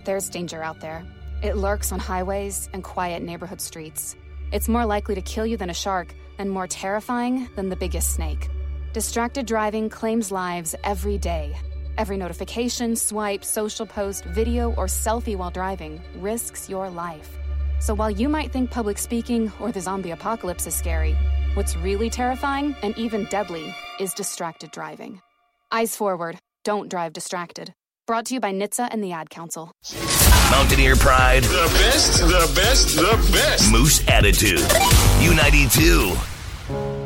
There's danger out there. It lurks on highways and quiet neighborhood streets. It's more likely to kill you than a shark and more terrifying than the biggest snake. Distracted driving claims lives every day. Every notification, swipe, social post, video, or selfie while driving risks your life. So while you might think public speaking or the zombie apocalypse is scary, what's really terrifying and even deadly is distracted driving. Eyes forward. Don't drive distracted. Brought to you by NHTSA and the Ad Council. Mountaineer Pride. The best, the best, the best. Moose Attitude. U92.